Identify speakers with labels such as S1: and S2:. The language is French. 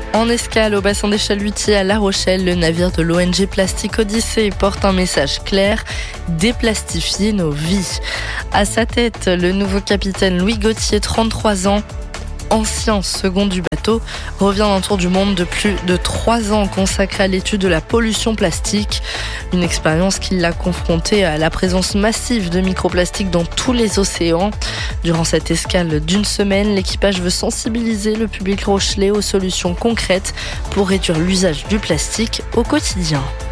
S1: En escale au bassin des Chalutiers à La Rochelle, le navire de l'ONG Plastique Odyssée porte un message clair: déplastifier nos vies. À sa tête, le nouveau capitaine Louis Gauthier, 33 ans, ancien second du bateau, revient d'un tour du monde de plus de 3 ans consacré à l'étude de la pollution plastique. Une expérience qui l'a confronté à la présence massive de microplastiques dans tous les océans. Durant cette escale d'une semaine, l'équipage veut sensibiliser le public rochelais aux solutions concrètes pour réduire l'usage du plastique au quotidien.